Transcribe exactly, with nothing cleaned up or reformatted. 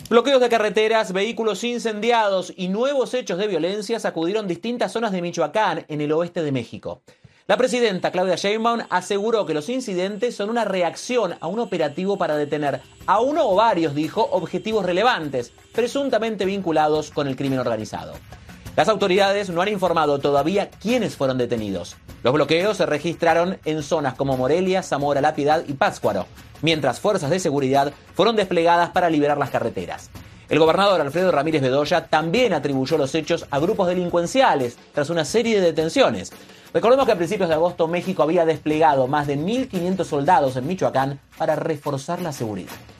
Bloqueos de carreteras, vehículos incendiados y nuevos hechos de violencia sacudieron distintas zonas de Michoacán, en el oeste de México. La presidenta Claudia Sheinbaum aseguró que los incidentes son una reacción a un operativo para detener a uno o varios, dijo, objetivos relevantes, presuntamente vinculados con el crimen organizado. Las autoridades no han informado todavía quiénes fueron detenidos. Los bloqueos se registraron en zonas como Morelia, Zamora, La Piedad y Pátzcuaro, mientras fuerzas de seguridad fueron desplegadas para liberar las carreteras. El gobernador Alfredo Ramírez Bedoya también atribuyó los hechos a grupos delincuenciales tras una serie de detenciones. Recordemos que a principios de agosto México había desplegado más de mil quinientos soldados en Michoacán para reforzar la seguridad.